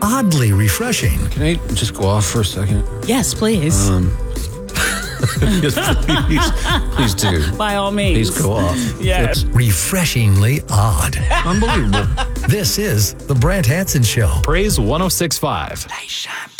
oddly refreshing. Can I just go off for a second? Yes, please. Yes, please do. By all means. Please go off. Yes. Refreshingly odd. Unbelievable. This is The Brant Hanson Show. Praise 106.5. Nation.